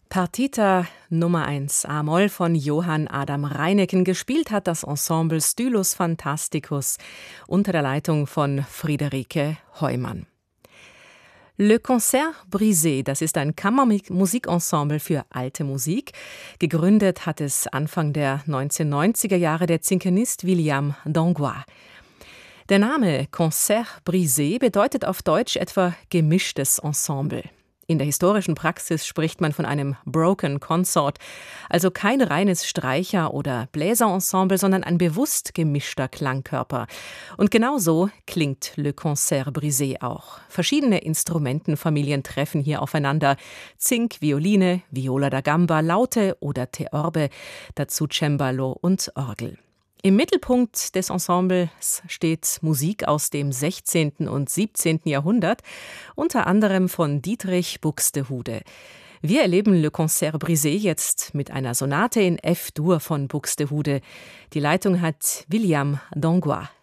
Partita Nummer 1 A-Moll von Johann Adam Reineken. Gespielt hat das Ensemble Stylus Fantasticus unter der Leitung von Friederike Heumann. Le Concert Brisé, das ist ein Kammermusikensemble für alte Musik. Gegründet hat es Anfang der 1990er Jahre der Zinkenist William d'Angois. Der Name Concert Brisé bedeutet auf Deutsch etwa gemischtes Ensemble. In der historischen Praxis spricht man von einem Broken Consort, also kein reines Streicher- oder Bläserensemble, sondern ein bewusst gemischter Klangkörper. Und genau so klingt Le Concert Brisé auch. Verschiedene Instrumentenfamilien treffen hier aufeinander. Zink, Violine, Viola da Gamba, Laute oder Theorbe, dazu Cembalo und Orgel. Im Mittelpunkt des Ensembles steht Musik aus dem 16. und 17. Jahrhundert, unter anderem von Dietrich Buxtehude. Wir erleben Le Concert Brisé jetzt mit einer Sonate in F-Dur von Buxtehude. Die Leitung hat William d'Angois.